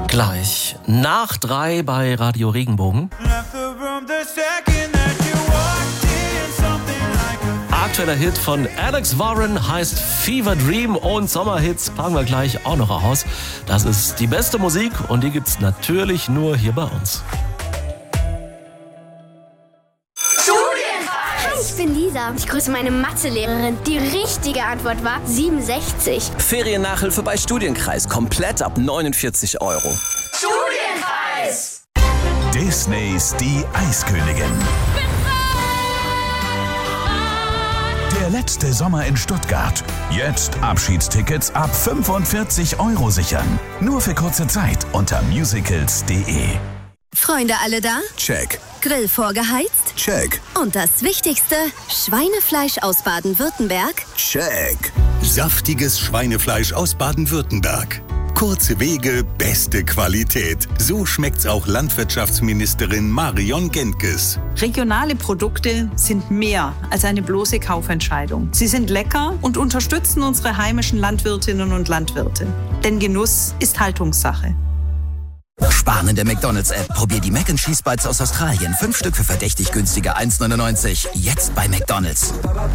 Gleich nach 3 bei Radio Regenbogen. Aktueller Hit von Alex Warren heißt Fever Dream und Sommerhits packen wir gleich auch noch aus. Das ist die beste Musik und die gibt's natürlich nur hier bei uns. Ich bin Lisa. Ich grüße meine Mathelehrerin. Die richtige Antwort war 67. Feriennachhilfe bei Studienkreis. Komplett ab 49 €. Studienkreis! Disneys Die Eiskönigin. Der letzte Sommer in Stuttgart. Jetzt Abschiedstickets ab 45 € sichern. Nur für kurze Zeit unter musicals.de. Freunde alle da? Check. Grill vorgeheizt? Check. Und das Wichtigste, Schweinefleisch aus Baden-Württemberg? Check. Saftiges Schweinefleisch aus Baden-Württemberg. Kurze Wege, beste Qualität. So schmeckt's auch Landwirtschaftsministerin Marion Gentges. Regionale Produkte sind mehr als eine bloße Kaufentscheidung. Sie sind lecker und unterstützen unsere heimischen Landwirtinnen und Landwirte. Denn Genuss ist Haltungssache. Sparen in der McDonald's-App. Probier die Mac & Cheese Bites aus Australien. 5 Stück für verdächtig günstige 1,99. Jetzt bei McDonald's.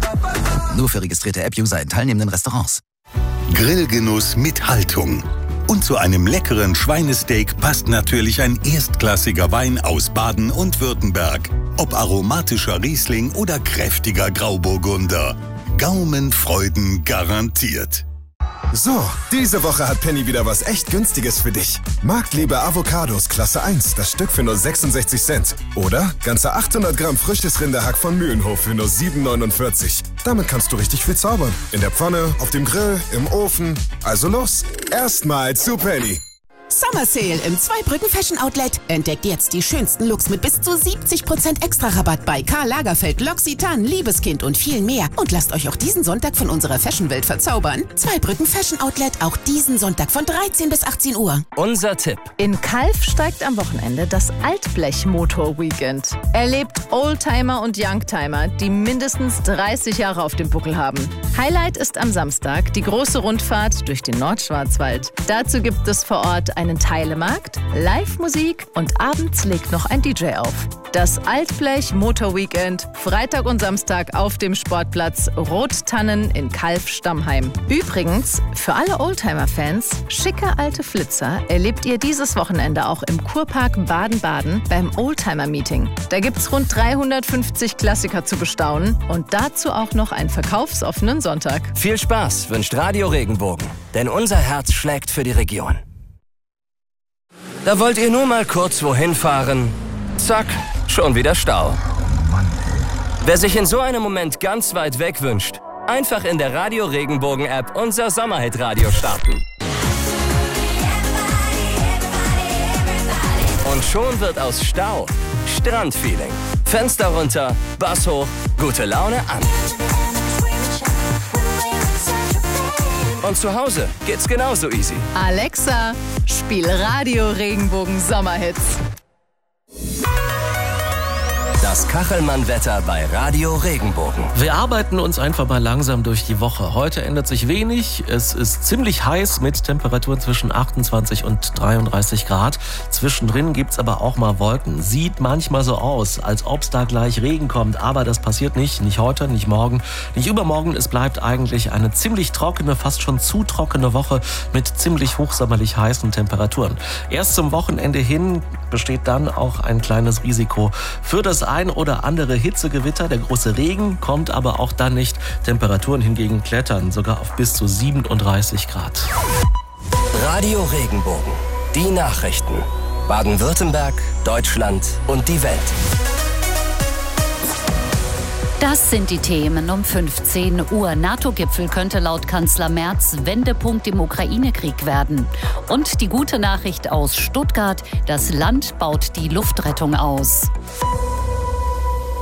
Nur für registrierte App-User in teilnehmenden Restaurants. Grillgenuss mit Haltung. Und zu einem leckeren Schweinesteak passt natürlich ein erstklassiger Wein aus Baden und Württemberg. Ob aromatischer Riesling oder kräftiger Grauburgunder. Gaumenfreuden garantiert. So, diese Woche hat Penny wieder was echt Günstiges für dich. Marktliebe Avocados Klasse 1, das Stück für nur 66 Cent. Oder ganze 800 Gramm frisches Rinderhack von Mühlenhof für nur 7,49. Damit kannst du richtig viel zaubern. In der Pfanne, auf dem Grill, im Ofen. Also los, erstmal zu Penny. Summer Sale im Zweibrücken Fashion Outlet. Entdeckt jetzt die schönsten Looks mit bis zu 70% Extra-Rabatt bei Karl Lagerfeld, L'Occitane, Liebeskind und viel mehr. Und lasst euch auch diesen Sonntag von unserer Fashionwelt verzaubern. Zweibrücken Fashion Outlet, auch diesen Sonntag von 13 bis 18 Uhr. Unser Tipp. In Calw steigt am Wochenende das Altblech-Motor-Weekend. Erlebt Oldtimer und Youngtimer, die mindestens 30 Jahre auf dem Buckel haben. Highlight ist am Samstag die große Rundfahrt durch den Nordschwarzwald. Dazu gibt es vor Ort einen Teilemarkt, Live-Musik und abends legt noch ein DJ auf. Das Altblech Motor Weekend, Freitag und Samstag auf dem Sportplatz Rottannen in Calw-Stammheim. Übrigens, für alle Oldtimer-Fans, schicke alte Flitzer erlebt ihr dieses Wochenende auch im Kurpark Baden-Baden beim Oldtimer-Meeting. Da gibt's rund 350 Klassiker zu bestaunen und dazu auch noch einen verkaufsoffenen Sonntag. Viel Spaß wünscht Radio Regenbogen, denn unser Herz schlägt für die Region. Da wollt ihr nur mal kurz wohin fahren. Zack, schon wieder Stau. Wer sich in so einem Moment ganz weit weg wünscht, einfach in der Radio Regenbogen App unser Sommerhit-Radio starten. Und schon wird aus Stau Strandfeeling. Fenster runter, Bass hoch, gute Laune an. Und zu Hause geht's genauso easy. Alexa, spiel Radio Regenbogen Sommerhits. Das Kachelmann-Wetter bei Radio Regenbogen. Wir arbeiten uns einfach mal langsam durch die Woche. Heute ändert sich wenig. Es ist ziemlich heiß mit Temperaturen zwischen 28 und 33 Grad. Zwischendrin gibt's aber auch mal Wolken. Sieht manchmal so aus, als ob es da gleich Regen kommt. Aber das passiert nicht. Nicht heute, nicht morgen, nicht übermorgen. Es bleibt eigentlich eine ziemlich trockene, fast schon zu trockene Woche mit ziemlich hochsommerlich heißen Temperaturen. Erst zum Wochenende hin besteht dann auch ein kleines Risiko für das ein oder andere Hitzegewitter. Der große Regen kommt aber auch dann nicht. Temperaturen hingegen klettern sogar auf bis zu 37 Grad. Radio Regenbogen. Die Nachrichten. Baden-Württemberg, Deutschland und die Welt. Das sind die Themen um 15 Uhr. NATO-Gipfel könnte laut Kanzler Merz Wendepunkt im Ukraine-Krieg werden. Und die gute Nachricht aus Stuttgart: Das Land baut die Luftrettung aus.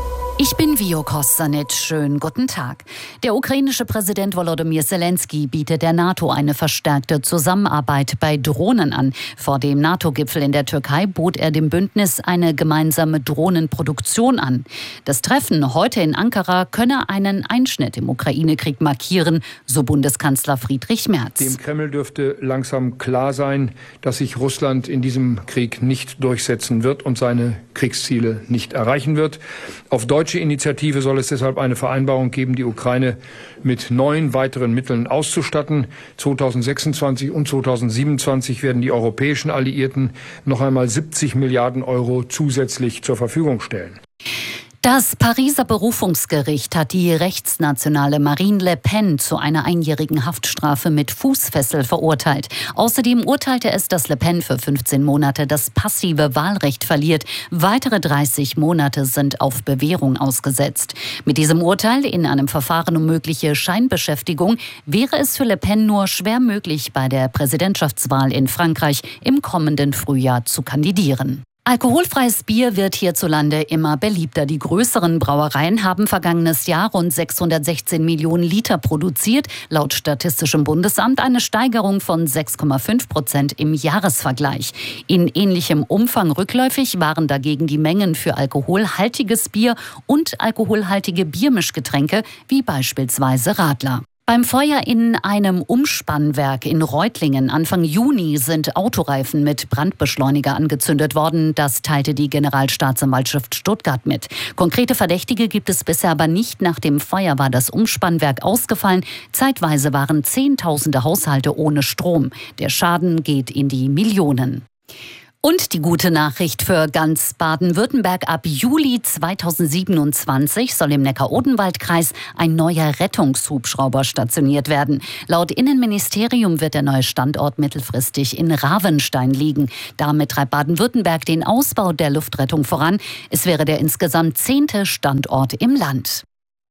Ich bin Vio Kostanic. Schönen guten Tag. Der ukrainische Präsident Volodymyr Zelensky bietet der NATO eine verstärkte Zusammenarbeit bei Drohnen an. Vor dem NATO-Gipfel in der Türkei bot er dem Bündnis eine gemeinsame Drohnenproduktion an. Das Treffen heute in Ankara könne einen Einschnitt im Ukraine-Krieg markieren, so Bundeskanzler Friedrich Merz. Dem Kreml dürfte langsam klar sein, dass sich Russland in diesem Krieg nicht durchsetzen wird und seine Kriegsziele nicht erreichen wird. Auf deutsche Initiative soll es deshalb eine Vereinbarung geben, die Ukraine mit 9 weiteren Mitteln auszustatten. 2026 und 2027 werden die europäischen Alliierten noch einmal 70 Milliarden Euro zusätzlich zur Verfügung stellen. Das Pariser Berufungsgericht hat die rechtsnationale Marine Le Pen zu einer einjährigen Haftstrafe mit Fußfessel verurteilt. Außerdem urteilte es, dass Le Pen für 15 Monate das passive Wahlrecht verliert. Weitere 30 Monate sind auf Bewährung ausgesetzt. Mit diesem Urteil in einem Verfahren um mögliche Scheinbeschäftigung wäre es für Le Pen nur schwer möglich, bei der Präsidentschaftswahl in Frankreich im kommenden Frühjahr zu kandidieren. Alkoholfreies Bier wird hierzulande immer beliebter. Die größeren Brauereien haben vergangenes Jahr rund 616 Millionen Liter produziert. Laut Statistischem Bundesamt eine Steigerung von 6,5% im Jahresvergleich. In ähnlichem Umfang rückläufig waren dagegen die Mengen für alkoholhaltiges Bier und alkoholhaltige Biermischgetränke wie beispielsweise Radler. Beim Feuer in einem Umspannwerk in Reutlingen Anfang Juni sind Autoreifen mit Brandbeschleuniger angezündet worden. Das teilte die Generalstaatsanwaltschaft Stuttgart mit. Konkrete Verdächtige gibt es bisher aber nicht. Nach dem Feuer war das Umspannwerk ausgefallen. Zeitweise waren Zehntausende Haushalte ohne Strom. Der Schaden geht in die Millionen. Und die gute Nachricht für ganz Baden-Württemberg: Ab Juli 2027 soll im Neckar-Odenwald-Kreis ein neuer Rettungshubschrauber stationiert werden. Laut Innenministerium wird der neue Standort mittelfristig in Ravenstein liegen. Damit treibt Baden-Württemberg den Ausbau der Luftrettung voran. Es wäre der insgesamt 10. Standort im Land.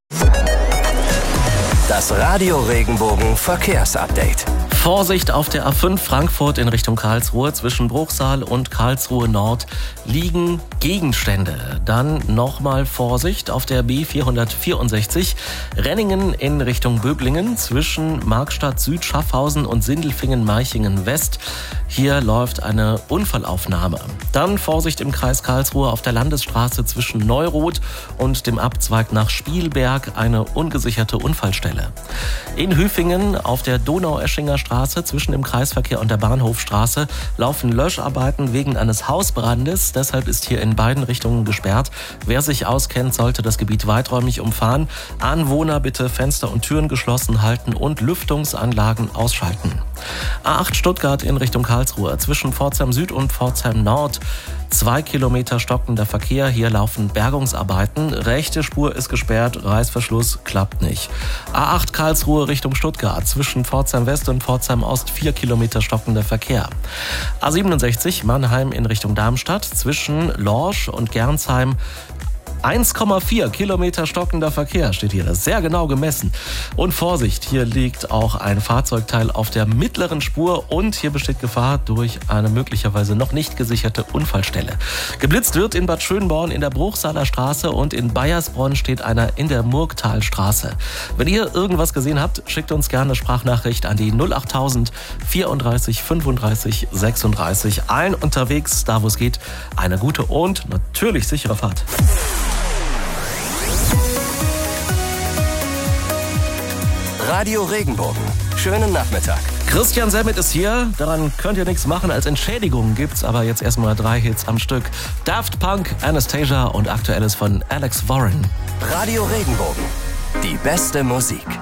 Das Radio Regenbogen Verkehrsupdate. Vorsicht auf der A5 Frankfurt in Richtung Karlsruhe. Zwischen Bruchsal und Karlsruhe Nord liegen Gegenstände. Dann nochmal Vorsicht auf der B464 Renningen in Richtung Böblingen. Zwischen Markstadt Süd, Schaffhausen und Sindelfingen-Meichingen West. Hier läuft eine Unfallaufnahme. Dann Vorsicht im Kreis Karlsruhe auf der Landesstraße zwischen Neuroth und dem Abzweig nach Spielberg, eine ungesicherte Unfallstelle. In Hüfingen auf der Donaueschinger Straße zwischen dem Kreisverkehr und der Bahnhofstraße laufen Löscharbeiten wegen eines Hausbrandes. Deshalb ist hier in beiden Richtungen gesperrt. Wer sich auskennt, sollte das Gebiet weiträumig umfahren. Anwohner bitte Fenster und Türen geschlossen halten und Lüftungsanlagen ausschalten. A8 Stuttgart in Richtung Karlsruhe. Zwischen Pforzheim Süd und Pforzheim Nord 2 Kilometer stockender Verkehr. Hier laufen Bergungsarbeiten. Rechte Spur ist gesperrt. Reißverschluss klappt nicht. A8 Karlsruhe Richtung Stuttgart. Zwischen Pforzheim West und Pforzheim Ost 4 Kilometer stockender Verkehr. A67 Mannheim in Richtung Darmstadt. Zwischen Lorsch und Gernsheim 1,4 Kilometer stockender Verkehr steht hier. Das ist sehr genau gemessen. Und Vorsicht, hier liegt auch ein Fahrzeugteil auf der mittleren Spur und hier besteht Gefahr durch eine möglicherweise noch nicht gesicherte Unfallstelle. Geblitzt wird in Bad Schönborn in der Bruchsaler Straße und in Baiersbronn steht einer in der Murgtalstraße. Wenn ihr irgendwas gesehen habt, schickt uns gerne eine Sprachnachricht an die 08000 34 35 36. Allen unterwegs, da wo es geht, eine gute und natürlich sichere Fahrt. Radio Regenbogen. Schönen Nachmittag. Christian Semmet ist hier. Daran könnt ihr nichts machen. Als Entschädigung gibt's aber jetzt erstmal 3 Hits am Stück. Daft Punk, Anastasia und Aktuelles von Alex Warren. Radio Regenbogen. Die beste Musik.